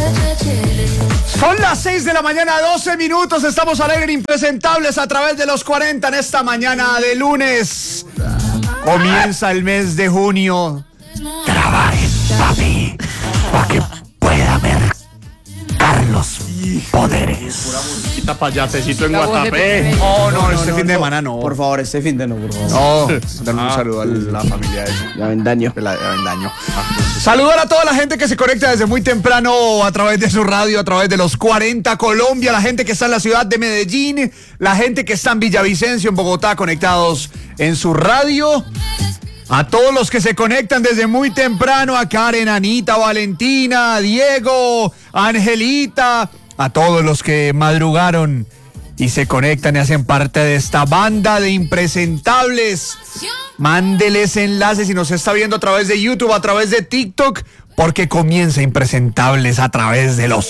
Son las 6 de la mañana, 12 minutos. Estamos al aire en Impresentables a través de los 40 en esta mañana de lunes. Comienza el mes de junio. Trabajen, papi, para que pueda mercar los poderes. Quita payasecito en Guatapé. No, este fin de semana no. Por favor, este fin de no, por favor. No, darle un saludo a la familia de Avendaño. Avendaño. Saludar a toda la gente que se conecta desde muy temprano a través de su radio, a través de los 40 Colombia, la gente que está en la ciudad de Medellín, la gente que está en Villavicencio, en Bogotá, conectados en su radio. A todos los que se conectan desde muy temprano, a Karen, Anita, Valentina, Diego, Angelita, a todos los que madrugaron y se conectan y hacen parte de esta banda de impresentables. Mándeles enlaces si nos está viendo a través de YouTube, a través de TikTok, porque comienza Impresentables a través de los